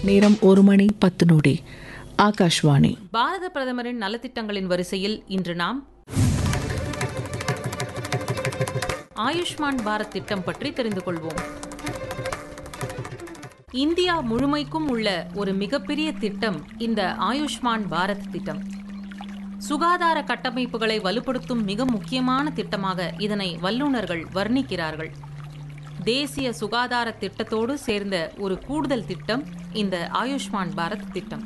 நேரம் 1:10. ஆகாஷ்வாணி. பாரத பிரதமரின் நலத்திட்டங்களின் வரிசையில் இன்று நாம் ஆயுஷ்மான் பாரத் திட்டம் பற்றி தெரிந்து கொள்வோம். இந்தியா முழுமைக்கும் உள்ள ஒரு மிகப்பெரிய திட்டம் இந்த ஆயுஷ்மான் பாரத் திட்டம். சுகாதார கட்டமைப்புகளை வலுப்படுத்தும் மிக முக்கியமான திட்டமாக இதனை வல்லுநர்கள் வர்ணிக்கிறார்கள். தேசிய சுகாதார திட்டத்தோடு சேர்ந்த ஒரு கூடுதல் திட்டம் இந்த ஆயுஷ்மான் பாரத் திட்டம்.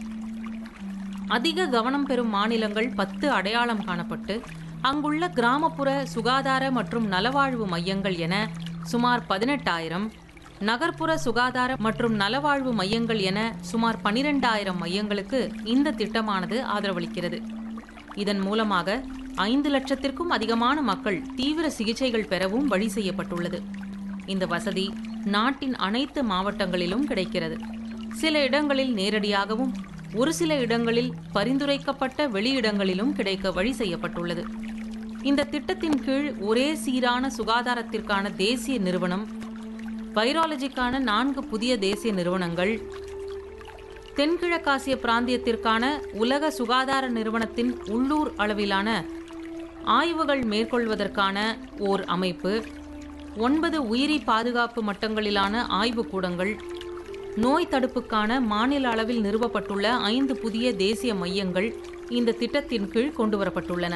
அதிக கவனம் பெறும் மாநிலங்கள் 10 அடையாளம் காணப்பட்டு அங்குள்ள கிராமப்புற சுகாதார மற்றும் நலவாழ்வு மையங்கள் என சுமார் 18,000, நகர்ப்புற சுகாதார மற்றும் நலவாழ்வு மையங்கள் என சுமார் 12,000 மையங்களுக்கு இந்த திட்டமானது ஆதரவளிக்கிறது. இதன் மூலமாக 5 லட்சத்திற்கும் அதிகமான மக்கள் தீவிர சிகிச்சைகள் பெறவும் வழி செய்யப்பட்டுள்ளது. இந்த வசதி நாட்டின் அனைத்து மாவட்டங்களிலும் கிடைக்கிறது. சில இடங்களில் நேரடியாகவும், ஒரு சில இடங்களில் பரிந்துரைக்கப்பட்ட வெளியிடங்களிலும் கிடைக்க வழி செய்யப்பட்டுள்ளது. இந்த திட்டத்தின் கீழ் ஒரே சீரான சுகாதாரத்திற்கான தேசிய நிறுவனம், வைராலஜிக்கான 4 புதிய தேசிய நிறுவனங்கள், தென்கிழக்காசிய பிராந்தியத்திற்கான உலக சுகாதார நிறுவனத்தின் உள்ளூர் அளவிலான ஆய்வுகள் மேற்கொள்வதற்கான ஓர் அமைப்பு, 9 உயிரி பாதுகாப்பு மட்டங்களிலான ஆய்வுக்கூடங்கள், நோய் தடுப்புக்கான மாநில அளவில் நிறுவப்பட்டுள்ள 5 புதிய தேசிய மையங்கள் இந்த திட்டத்தின் கீழ் கொண்டுவரப்பட்டுள்ளன.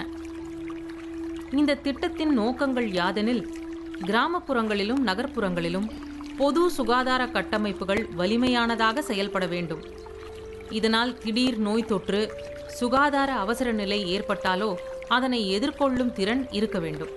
இந்த திட்டத்தின் நோக்கங்கள் யாதெனில், கிராமப்புறங்களிலும் நகர்ப்புறங்களிலும் பொது சுகாதார கட்டமைப்புகள் வலிமையானதாக செயல்பட வேண்டும். இதனால் திடீர் நோய் தொற்று, சுகாதார அவசர நிலை ஏற்பட்டாலோ அதனை எதிர்கொள்ளும் திறன் இருக்க வேண்டும்.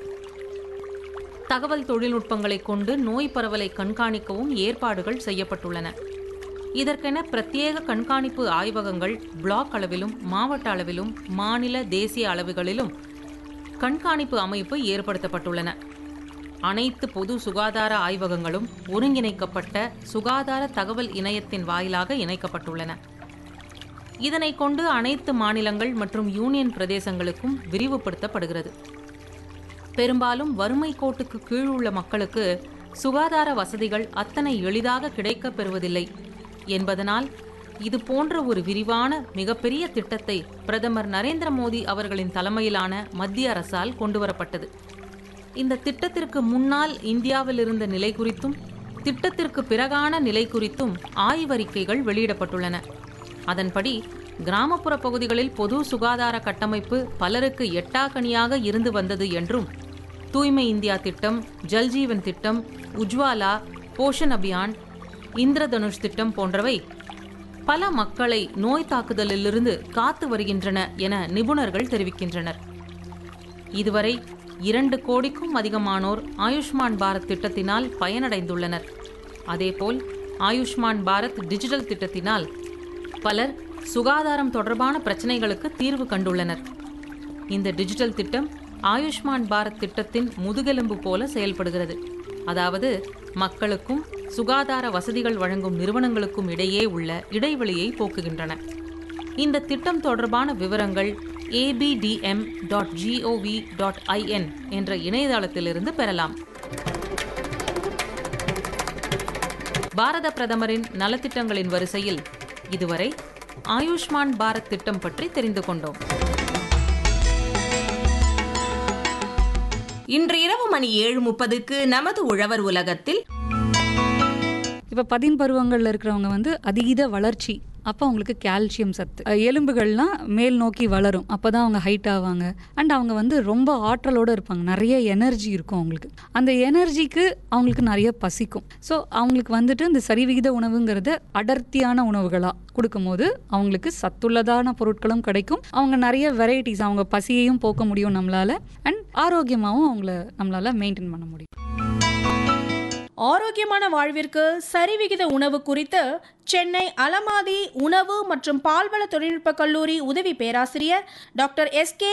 தகவல் தொழில்நுட்பங்களை கொண்டு நோய் பரவலை கண்காணிக்கவும் ஏற்பாடுகள் செய்யப்பட்டுள்ளன. இதற்கென பிரத்யேக கண்காணிப்பு ஆய்வகங்கள் பிளாக் அளவிலும், மாவட்ட அளவிலும், மாநில தேசிய அளவுகளிலும் கண்காணிப்பு அமைப்பு ஏற்படுத்தப்பட்டுள்ளன. அனைத்து பொது சுகாதார ஆய்வகங்களும் ஒருங்கிணைக்கப்பட்ட சுகாதார தகவல் இணையத்தின் வாயிலாக இணைக்கப்பட்டுள்ளன. இதனை கொண்டு அனைத்து மாநிலங்கள் மற்றும் யூனியன் பிரதேசங்களுக்கும் விரிவுபடுத்தப்படுகிறது. பெரும்பாலும் வறுமை கோட்டுக்கு கீழ் உள்ள மக்களுக்கு சுகாதார வசதிகள் அத்தனை எளிதாக கிடைக்கப் பெறுவதில்லை என்பதனால் இது போன்ற ஒரு விரிவான மிகப்பெரிய திட்டத்தை பிரதமர் நரேந்திர மோடி அவர்களின் தலைமையிலான மத்திய அரசால் கொண்டுவரப்பட்டது. இந்த திட்டத்திற்கு முன்னால் இந்தியாவில் இருந்த நிலை குறித்தும் திட்டத்திற்கு பிறகான நிலை குறித்தும் ஆய்வறிக்கைகள் வெளியிடப்பட்டுள்ளன. அதன்படி கிராமப்புற பகுதிகளில் பொது சுகாதார கட்டமைப்பு பலருக்கு எட்டாக்கனியாக இருந்து வந்தது என்றும், தூய்மை இந்தியா திட்டம், ஜல்ஜீவன் திட்டம், உஜ்வாலா, போஷன் அபியான், இந்திரதனுஷ் திட்டம் போன்றவை பல மக்களை நோய் தாக்குதலிலிருந்து காத்து வருகின்றன என நிபுணர்கள் தெரிவிக்கின்றனர். இதுவரை 2 கோடிக்கும் அதிகமானோர் ஆயுஷ்மான் பாரத் திட்டத்தினால் பயனடைந்துள்ளனர். அதேபோல் ஆயுஷ்மான் பாரத் டிஜிட்டல் திட்டத்தினால் பலர் சுகாதாரம் தொடர்பான பிரச்சனைகளுக்கு தீர்வு கண்டுள்ளனர். இந்த டிஜிட்டல் திட்டம் ஆயுஷ்மான் பாரத் திட்டத்தின் முதுகெலும்பு போல செயல்படுகிறது. அதாவது மக்களுக்கும் சுகாதார வசதிகள் வழங்கும் நிறுவனங்களுக்கும் இடையே உள்ள இடைவெளியை போக்குகின்றன. இந்த திட்டம் தொடர்பான விவரங்கள் abdm.gov.in என்ற இணையதளத்திலிருந்து பெறலாம். பாரத பிரதமரின் நலத்திட்டங்களின் வரிசையில் இதுவரை ஆயுஷ்மான் பாரத் திட்டம் பற்றி தெரிந்து கொண்டோம். இன்று இரவு மணி 7:30க்கு நமது உழவர் உலகத்தில், இப்போ 10 பருவங்களில் இருக்கிறவங்க அதீத வளர்ச்சி, அப்போ அவங்களுக்கு கால்சியம் சத்து, எலும்புகள்லாம் மேல் நோக்கி வளரும், அப்போ தான் அவங்க ஹைட் ஆவாங்க. அண்ட் அவங்க ரொம்ப ஆற்றலோடு இருப்பாங்க, நிறைய எனர்ஜி இருக்கும் அவங்களுக்கு. அந்த எனர்ஜிக்கு அவங்களுக்கு நிறைய பசிக்கும். ஸோ அவங்களுக்கு இந்த சரிவிகித உணவுங்கிறத அடர்த்தியான உணவுகளாக கொடுக்கும்போது அவங்களுக்கு சத்துள்ளதான பொருட்களும் கிடைக்கும். அவங்க நிறைய வெரைட்டிஸ், அவங்க பசியையும் போக்க முடியும் நம்மளால். அண்ட் ஆரோக்கியமாகவும் அவங்கள நம்மளால் மெயின்டைன் பண்ண முடியும். ஆரோக்கியமான வாழ்விற்கு சரிவிகித உணவு குறித்து சென்னை அலமாதி உணவு மற்றும் பால்வள தொழில்நுட்ப கல்லூரி உதவி பேராசிரியர் டாக்டர் எஸ்.கே.